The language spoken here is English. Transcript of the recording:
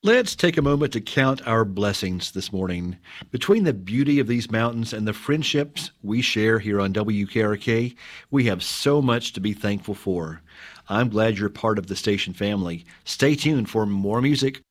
Let's take a moment to count our blessings this morning. Between the beauty of these mountains and the friendships we share here on WKRK, we have so much to be thankful for. I'm glad you're part of the station family. Stay tuned for more music,